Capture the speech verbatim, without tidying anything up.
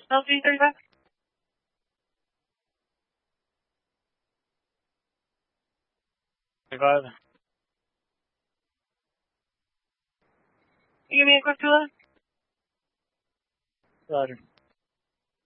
L G thirty-five. thirty-five. You give me a quick tour? Roger.